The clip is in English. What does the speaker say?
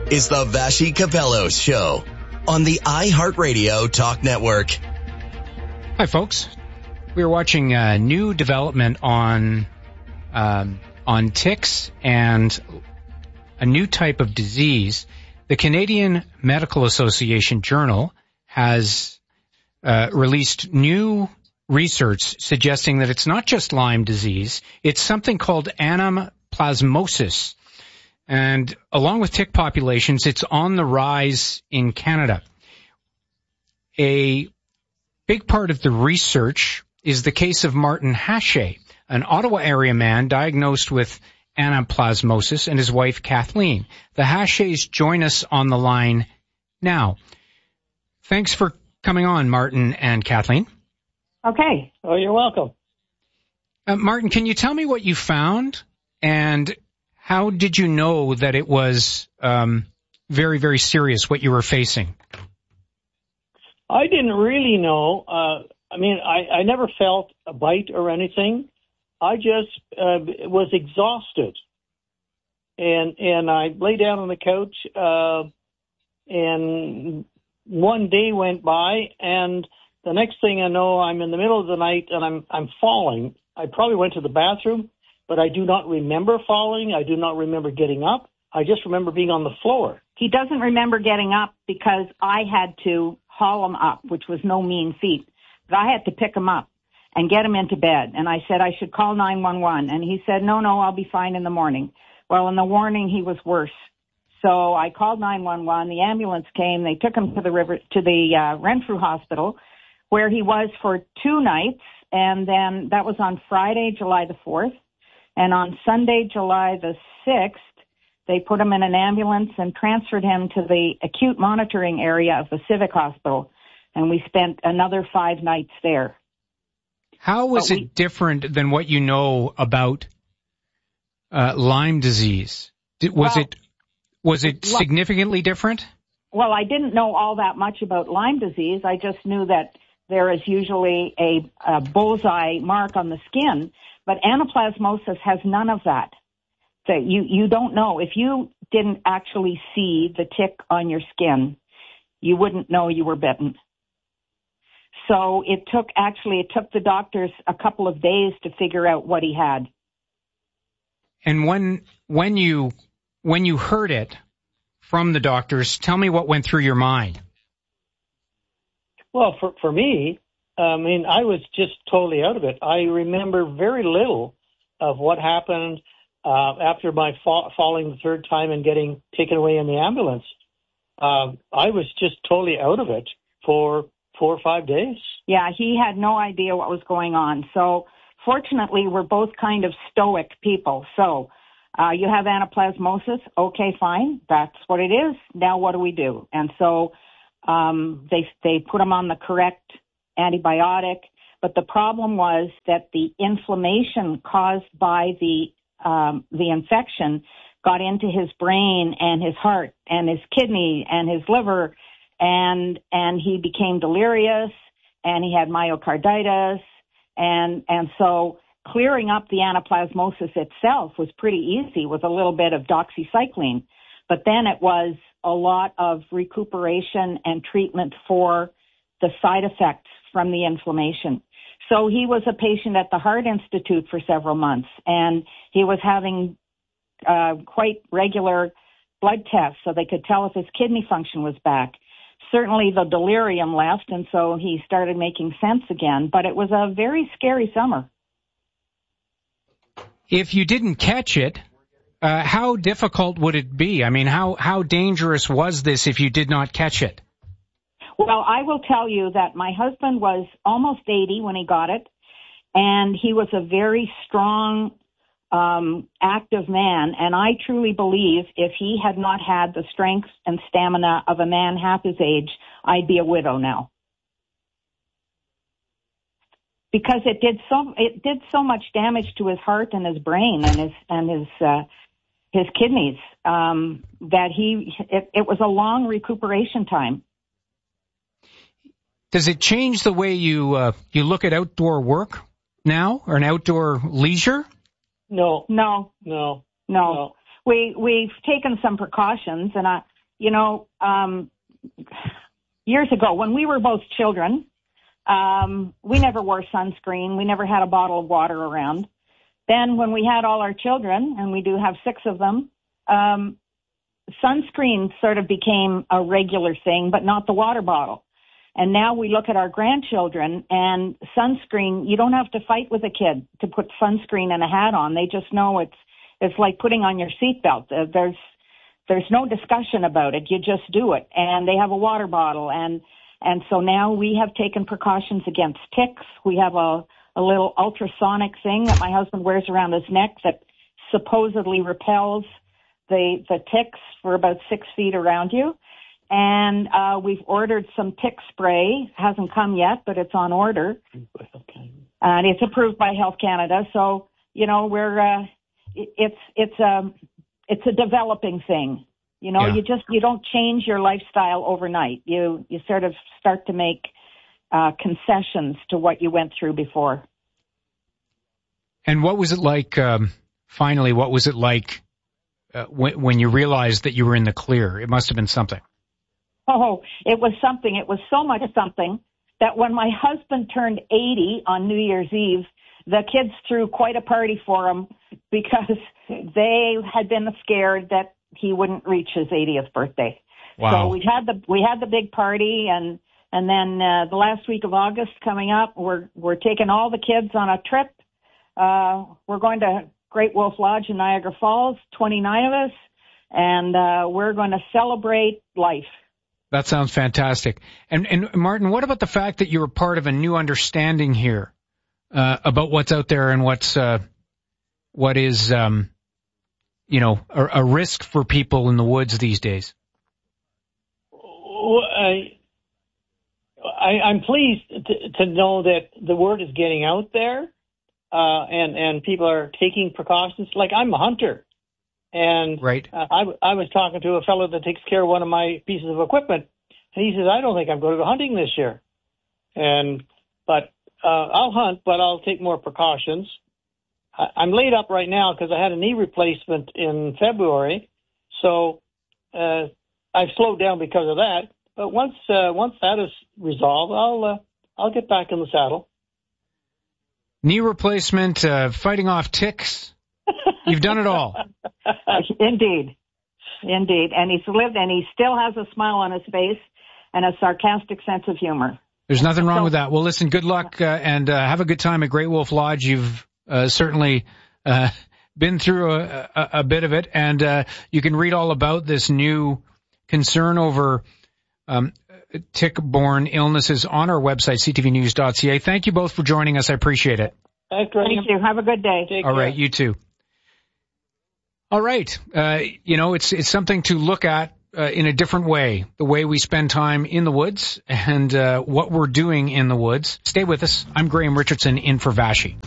is the Vassy Capello Show on the iHeartRadio Talk Network. Hi, folks. We are watching a new development on ticks and a new type of disease. The Canadian Medical Association Journal has released new research suggesting that it's not just Lyme disease, it's something called anaplasmosis. And along with tick populations, it's on the rise in Canada. A big part of the research is the case of Martin Hache, an Ottawa area man diagnosed with anaplasmosis, and his wife Kathleen. The Haches join us on the line now. Thanks for coming on, Martin and Kathleen. Okay. Oh, you're welcome. Martin, can you tell me what you found, and how did you know that it was very, very serious, what you were facing? I didn't really know. I never felt a bite or anything. I just was exhausted. And I lay down on the couch, and one day went by, and the next thing I know, I'm in the middle of the night and I'm falling. I probably went to the bathroom, but I do not remember falling. I do not remember getting up. I just remember being on the floor. He doesn't remember getting up because I had to haul him up, which was no mean feat. But I had to pick him up and get him into bed. And I said I should call 911. And he said, no, I'll be fine in the morning. Well, in the morning, he was worse. So I called 911. The ambulance came. They took him to the Renfrew Hospital, where he was for 2 nights. And then that was on Friday, July the 4th. And on Sunday, July the 6th, they put him in an ambulance and transferred him to the acute monitoring area of the Civic Hospital. And we spent another 5 nights there. How was it different than what you know about Lyme disease? Was it significantly different? Well, I didn't know all that much about Lyme disease. I just knew that there is usually a bullseye mark on the skin, but anaplasmosis has none of that. So you don't know. If you didn't actually see the tick on your skin, you wouldn't know you were bitten. So it took the doctors a couple of days to figure out what he had. And when you heard it from the doctors, tell me what went through your mind. Well, for me, I was just totally out of it. I remember very little of what happened after my falling the third time and getting taken away in the ambulance. I was just totally out of it for 4 or 5 days. Yeah, he had no idea what was going on. So fortunately, we're both kind of stoic people. So you have anaplasmosis. Okay, fine. That's what it is. Now what do we do? And so they put him on the correct antibiotic. But the problem was that the inflammation caused by the infection got into his brain and his heart and his kidney and his liver, and he became delirious, and he had myocarditis, and so clearing up the anaplasmosis itself was pretty easy with a little bit of doxycycline. But then it was a lot of recuperation and treatment for the side effects from the inflammation. So he was a patient at the Heart Institute for several months, and he was having quite regular blood tests so they could tell if his kidney function was back. Certainly the delirium left, and so he started making sense again. But it was a very scary summer. If you didn't catch it, how difficult would it be? I mean, how dangerous was this if you did not catch it? Well, I will tell you that my husband was almost 80 when he got it, and he was a very strong, active man, and I truly believe if he had not had the strength and stamina of a man half his age, I'd be a widow now. Because it did so much damage to his heart and his brain and his kidneys that it was a long recuperation time. Does it change the way you look at outdoor work now, or an outdoor leisure? No. We've taken some precautions, and years ago when we were both children, we never wore sunscreen. We never had a bottle of water around. Then when we had all our children, and we do have 6 of them, sunscreen sort of became a regular thing, but not the water bottle. And now we look at our grandchildren, and sunscreen, you don't have to fight with a kid to put sunscreen and a hat on. They just know it's like putting on your seatbelt. There's no discussion about it. You just do it. And they have a water bottle. And so now we have taken precautions against ticks. We have a little ultrasonic thing that my husband wears around his neck that supposedly repels the ticks for about 6 feet around you. And we've ordered some tick spray. Hasn't come yet, but it's on order. And it's approved by Health Canada. So, it's a developing thing. You don't change your lifestyle overnight. You sort of start to make concessions to what you went through before. And what was it like, finally, when you realized that you were in the clear? It must have been something. Oh, it was something. It was so much something that when my husband turned 80 on New Year's Eve, the kids threw quite a party for him because they had been scared that he wouldn't reach his 80th birthday. Wow. So we had the big party, and then the last week of August coming up, we're taking all the kids on a trip. We're going to Great Wolf Lodge in Niagara Falls, 29 of us, and we're going to celebrate life. That sounds fantastic. And Martin, what about the fact that you were part of a new understanding here about what's out there and what is a risk for people in the woods these days? I'm pleased to know that the word is getting out there, and people are taking precautions. Like, I'm a hunter. And right. I was talking to a fellow that takes care of one of my pieces of equipment, and he says, I don't think I'm going to go hunting this year. But I'll hunt, but I'll take more precautions. I'm laid up right now because I had a knee replacement in February, so I've slowed down because of that. But once that is resolved, I'll get back in the saddle. Knee replacement, fighting off ticks. You've done it all. Indeed. And he's lived, and he still has a smile on his face and a sarcastic sense of humor. There's nothing wrong with that. Well, listen, good luck and have a good time at Great Wolf Lodge. You've certainly been through a bit of it, and you can read all about this new concern over tick-borne illnesses on our website, ctvnews.ca. Thank you both for joining us. I appreciate it. Thank you. Have a good day. Take care. All right, you too. All right. It's something to look at in a different way, the way we spend time in the woods and what we're doing in the woods. Stay with us. I'm Graham Richardson in for Vashi.